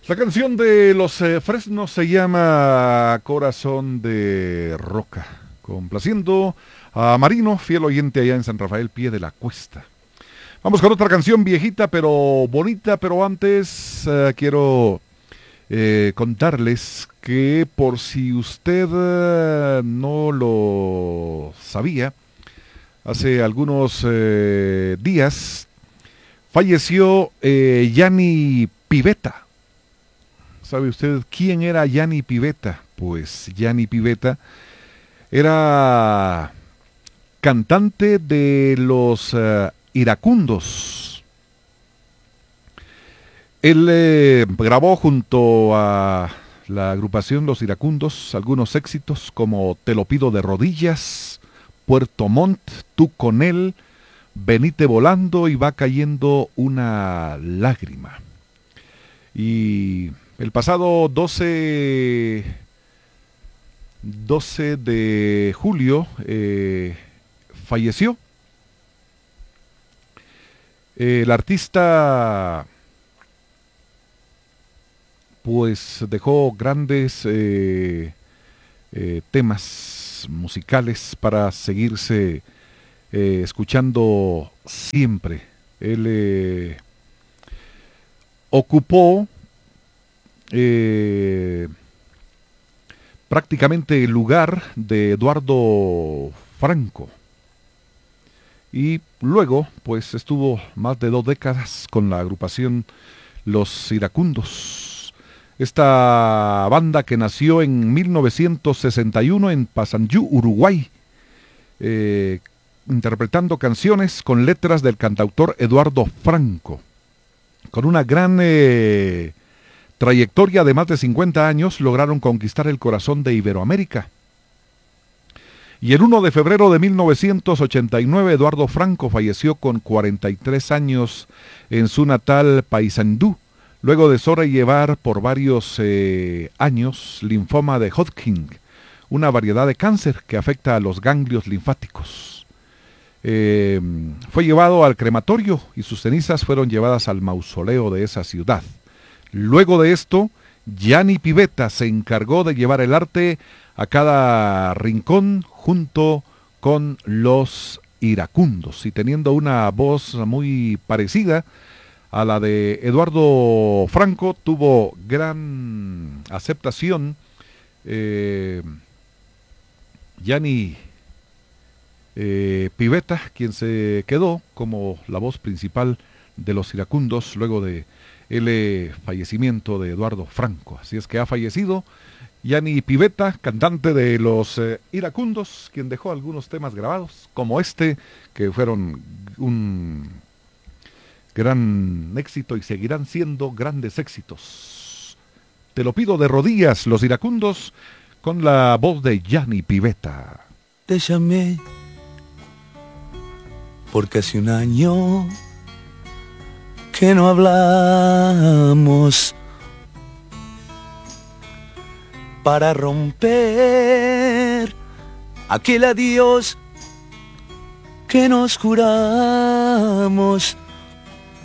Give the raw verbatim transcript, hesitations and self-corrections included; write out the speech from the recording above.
La canción de los eh, Fresnos se llama Corazón de Roca, complaciendo a Marino, fiel oyente allá en San Rafael, Pie de la Cuesta. Vamos con otra canción viejita pero bonita, pero antes eh, quiero eh, contarles que por si usted eh, no lo sabía, hace algunos eh, días falleció eh, Yanni Pivetta. ¿Sabe usted quién era Yanni Pivetta? Pues Yanni Pivetta era cantante de los uh, Iracundos. Él eh, grabó junto a la agrupación Los Iracundos algunos éxitos como Te lo pido de rodillas, Puerto Montt, Tú con él, Venite volando y Va cayendo una lágrima. Y el pasado doce, doce de julio eh, falleció. El artista pues dejó grandes eh, eh, temas musicales para seguirse eh, escuchando siempre. Él eh, ocupó Eh, prácticamente el lugar de Eduardo Franco y luego pues estuvo más de dos décadas con la agrupación Los Iracundos, esta banda que nació en mil novecientos sesenta y uno en Paysandú, Uruguay, eh, interpretando canciones con letras del cantautor Eduardo Franco, con una gran eh, trayectoria de más de cincuenta años. Lograron conquistar el corazón de Iberoamérica. Y el primero de febrero de mil novecientos ochenta y nueve, Eduardo Franco falleció con cuarenta y tres años en su natal Paysandú, luego de sobrellevar por varios eh, años linfoma de Hodgkin, una variedad de cáncer que afecta a los ganglios linfáticos. Eh, fue llevado al crematorio y sus cenizas fueron llevadas al mausoleo de esa ciudad. Luego de esto, Yanni Pivetta se encargó de llevar el arte a cada rincón junto con los Iracundos y teniendo una voz muy parecida a la de Eduardo Franco, tuvo gran aceptación. Eh, Yanni eh, Pivetta, quien se quedó como la voz principal de los Iracundos luego de el eh, fallecimiento de Eduardo Franco. Así es que ha fallecido Yanni Pivetta, cantante de los eh, Iracundos, quien dejó algunos temas grabados, como este, que fueron un gran éxito y seguirán siendo grandes éxitos. Te lo pido de rodillas, Los Iracundos, con la voz de Yanni Pivetta. Te llamé porque hace un año que no hablamos, para romper aquel adiós que nos juramos.